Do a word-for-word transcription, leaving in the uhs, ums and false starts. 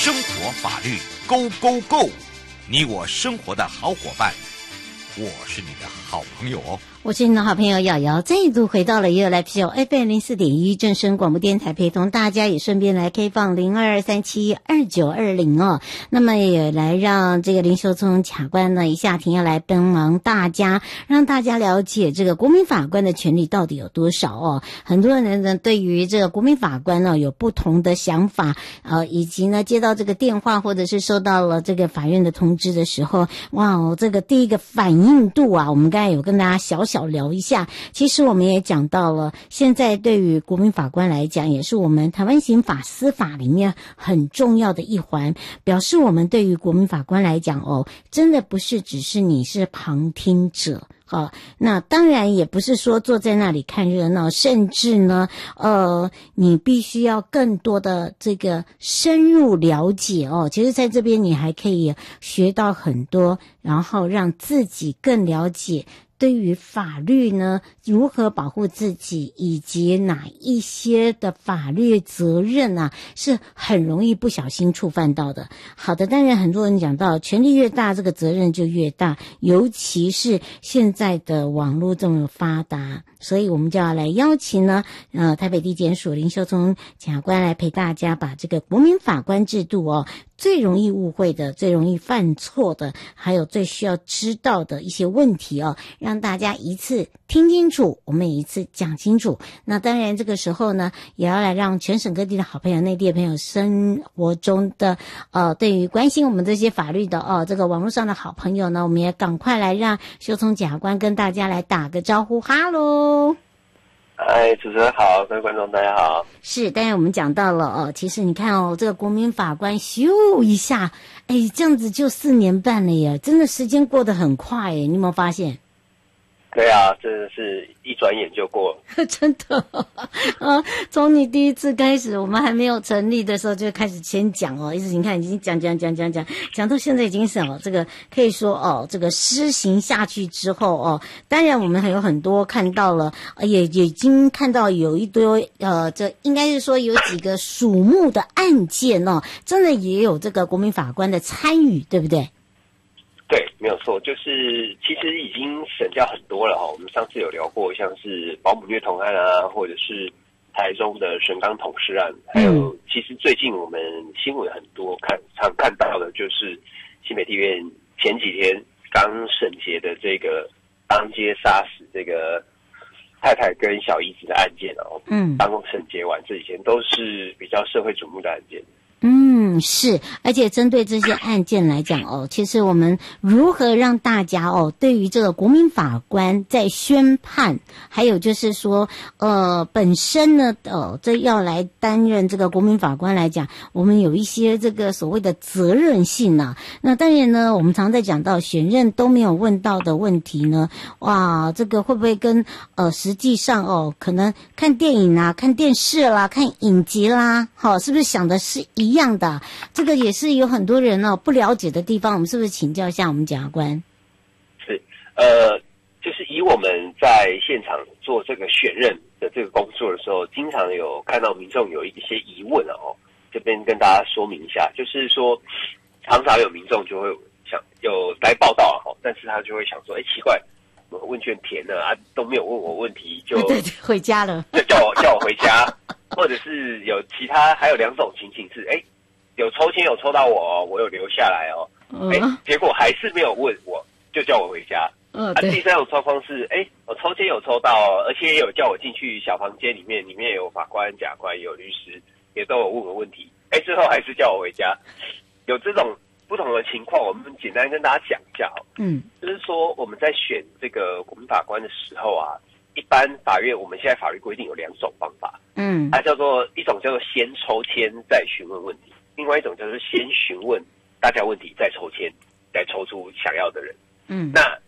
生活法律 Go Go Go， 你我生活的好伙伴，我是你的好朋友哦。 我是你的好朋友瑶瑶，再度回到了也有来 P O F M 零四点一正声广播电台，陪同大家也顺便来开放零二三七二九二零哦。那么也来让这个林秀聪卡官呢一下停要来帮忙大家，让大家了解这个国民法官的权利到底有多少哦。很多人呢对于这个国民法官呢有不同的想法，呃，以及呢接到这个电话或者是收到了这个法院的通知的时候，哇哦，这个第一个反应度啊，我们刚才有跟大家小小小聊一下，其实我们也讲到了，现在对于国民法官来讲，也是我们台湾刑法司法里面很重要的一环，表示我们对于国民法官来讲哦，真的不是只是你是旁听者。好，那当然也不是说坐在那里看热闹，甚至呢，呃，你必须要更多的这个深入了解哦。其实在这边你还可以学到很多，然后让自己更了解对于法律呢，如何保护自己，以及哪一些的法律责任啊，是很容易不小心触犯到的。好的，当然很多人讲到权力越大，这个责任就越大，尤其是现在的网络这么发达，所以我们就要来邀请呢，呃，台北地检署林秀聪检察官来陪大家把这个国民法官制度哦，最容易误会的、最容易犯错的，还有最需要知道的一些问题哦，让大家一次听清楚，我们也一次讲清楚。那当然这个时候呢，也要来让全省各地的好朋友、内地的朋友、生活中的呃，对于关心我们这些法律的哦，这个网络上的好朋友呢，我们也赶快来让秀聪检察官跟大家来打个招呼，哈喽。 哎，主持人好，各位观众大家好。 是，当然我们讲到了哦，其实你看哦，这个国民法官咻一下，哎，这样子就四年半了耶，真的时间过得很快耶，你有没有发现？ 对啊，真的是一转眼就过了。 真的啊，从你第一次开始，我们还没有成立的时候就开始先讲哦，一直你看已经讲讲讲讲讲讲到现在已经是哦，这个可以说哦，这个施行下去之后哦，当然我们还有很多看到了，也也已经看到有一堆呃，这应该是说有几个瞩目的案件哦，真的也有这个国民法官的参与，对不对？ 对，没有错，就是其实已经审掉很多了哈。我们上次有聊过，像是保姆虐童案啊，或者是台中的神冈捅尸案，还有其实最近我们新闻很多看常看到的，就是新北地院前几天刚审结的这个当街杀死这个太太跟小姨子的案件哦。嗯，刚审结完，这几天都是比较社会瞩目的案件。 嗯，是，而且针对这些案件来讲哦，其实我们如何让大家哦，对于这个国民法官在宣判，还有就是说，呃，本身呢，呃，这要来担任这个国民法官来讲，我们有一些这个所谓的责任性啊。那当然呢，我们常在讲到选任都没有问到的问题呢，哇，这个会不会跟呃实际上哦，可能看电影啊、看电视啦、看影集啦，好、哦，是不是想的是一一样的？这个也是有很多人哦不了解的地方，我们是不是请教一下我们检察官？ 是，呃，就是以我们在现场做这个选任的这个工作的时候，经常有看到民众有一些疑问哦，这边跟大家说明一下，就是说，常常有民众就会想有来报道哦，但是他就会想说，哎，奇怪，我问卷填了啊，都没有问我问题，就对对回家了， 就叫我叫我回家。或者是有其他，还有两种情形是，哎，有抽签有抽到我哦，我有留下来哦，哎、嗯，结果还是没有问我，就叫我回家。嗯，啊，第三种状况是，哎，我抽签有抽到，而且也有叫我进去小房间里面，里面有法官、检察官，有律师，也都有问我问题，哎，最后还是叫我回家。有这种不同的情况，我们简单跟大家讲一下哦。嗯，就是说我们在选这个国民法官的时候啊。一般法院我们现在法律规定有两种方法，嗯，它叫做一种叫做先抽签再询问问题，另外一种就是先询问大家问题再抽签，再抽出想要的人。嗯，那